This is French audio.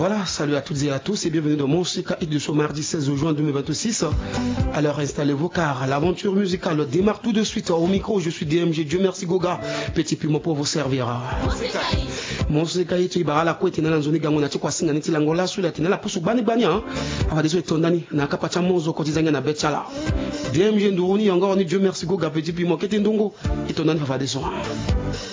Voilà, salut à toutes et à tous et bienvenue dans mon CK de ce mardi 16 juin 2026. Alors installez-vous car l'aventure musicale démarre tout de suite. Au micro, je suis DMG, Dieu merci Goga, petit piment pour vous servir. Mon CK est la couette dans la zone gangona chikwa singa niti langola sula tinela pusu bani bani ava deso etondani na kapacha mozo kotizanga na betchala. DMG nduni encore ni Dieu merci Goga petit piment kete ndongo etondani va deso.